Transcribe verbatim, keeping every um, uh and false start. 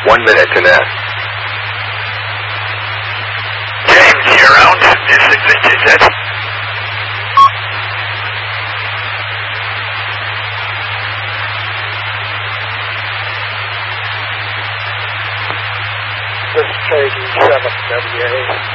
One minute to net. James, you're out. This is six six. This is K D seven W A.